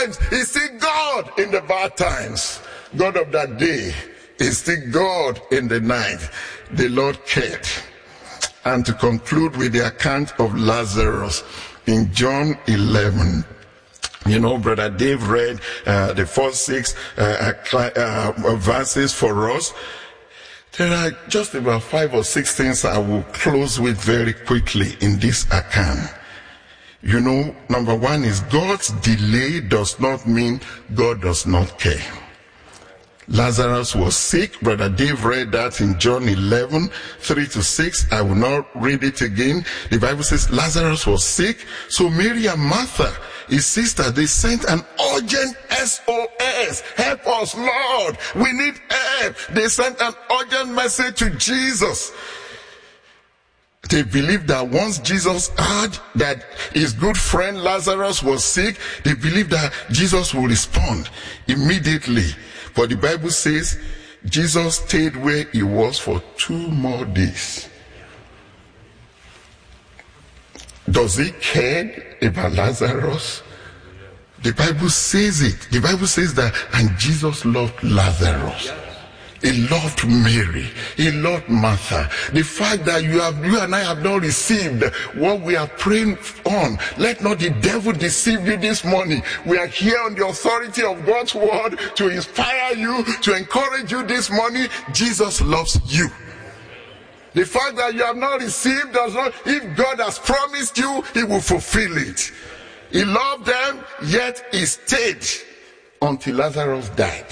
times, he's still God in the bad times. God of that day is still God in the night. The Lord cared. And to conclude with the account of Lazarus in John 11. You know, Brother Dave read the first 6 verses for us. There are just about 5 or 6 things I will close with very quickly in this account. You know, number 1 is God's delay does not mean God does not care. Lazarus was sick. Brother Dave read that in John 11, 3-6. I will not read it again. The Bible says Lazarus was sick. So Mary and Martha, his sister, they sent an urgent SOS. Help us, Lord. We need help. They sent an urgent message to Jesus. They believed that once Jesus heard that his good friend Lazarus was sick, they believed that Jesus would respond immediately. But the Bible says Jesus stayed where he was for 2 more days. Does he care about Lazarus? The Bible says it. The Bible says that, and Jesus loved Lazarus. He loved Mary. He loved Martha. The fact that you and I have not received what we are praying on. Let not the devil deceive you this morning. We are here on the authority of God's word to inspire you, to encourage you this morning. Jesus loves you. The fact that you have not received does not, if God has promised you, he will fulfill it. He loved them, yet he stayed until Lazarus died.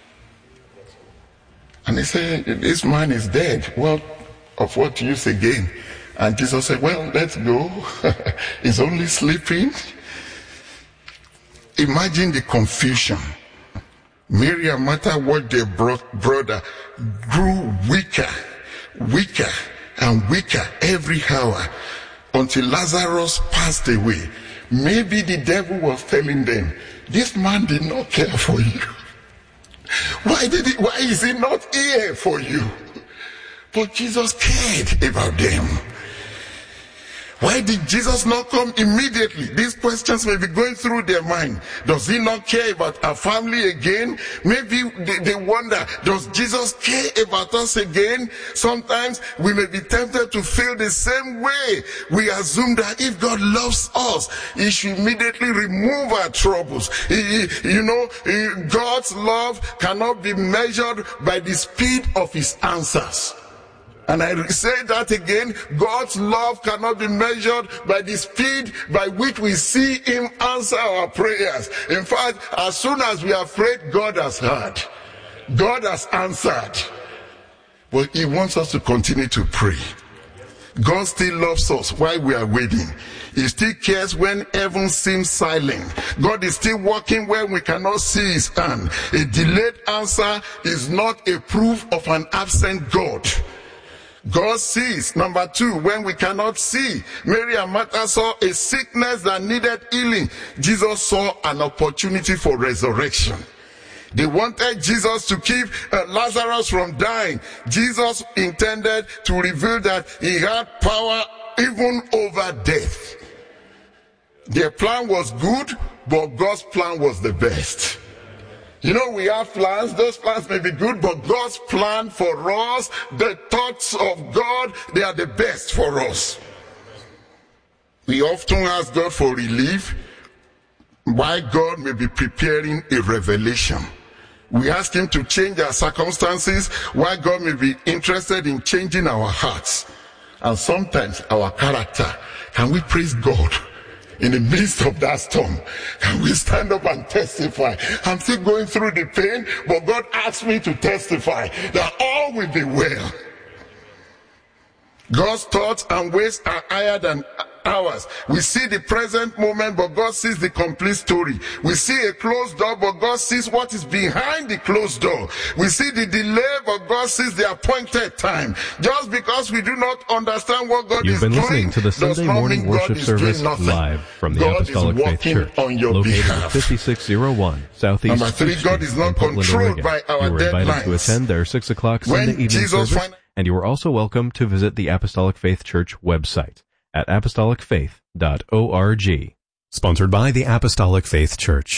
And he said, this man is dead. Well, of what use again? And Jesus said, well, let's go. He's only sleeping. Imagine the confusion. Mary and Martha watched their brother grew weaker and weaker every hour until Lazarus passed away. Maybe the devil was telling them, this man did not care for you. Why is he not here for you? But Jesus cared about them. Why did Jesus not come immediately? These questions may be going through their mind. Does he not care about our family again? Maybe they wonder, does Jesus care about us again? Sometimes we may be tempted to feel the same way. We assume that if God loves us, he should immediately remove our troubles. God's love cannot be measured by the speed of his answers. And I say that again, God's love cannot be measured by the speed by which we see him answer our prayers. In fact, as soon as we are prayed, God has heard. God has answered. But he wants us to continue to pray. God still loves us while we are waiting. He still cares when heaven seems silent. God is still working when we cannot see his hand. A delayed answer is not a proof of an absent God. God sees. Number 2, when we cannot see. Mary and Martha saw a sickness that needed healing. Jesus saw an opportunity for resurrection. They wanted Jesus to keep Lazarus from dying. Jesus intended to reveal that he had power even over death. Their plan was good, but God's plan was the best. You know, we have plans. Those plans may be good, but God's plan for us, the thoughts of God, they are the best for us. We often ask God for relief, why God may be preparing a revelation. We ask him to change our circumstances, why God may be interested in changing our hearts. And sometimes our character. Can we praise God? In the midst of that storm, can we stand up and testify? I'm still going through the pain, but God asked me to testify that all will be well. God's thoughts and ways are higher than ours. We see the present moment, but God sees the complete story. We see a closed door, but God sees what is behind the closed door. We see the delay, but God sees the appointed time. Just because we do not understand what God is doing, you've been listening to the Sunday morning worship service live from the Apostolic Faith Church, located at 5601 Southeast Number 3, God is not Portland, controlled Oregon. by our You were invited deadlines. to attend their 6 o'clock Sunday evening service, and you are also welcome to visit the Apostolic Faith Church website at apostolicfaith.org. Sponsored by the Apostolic Faith Church.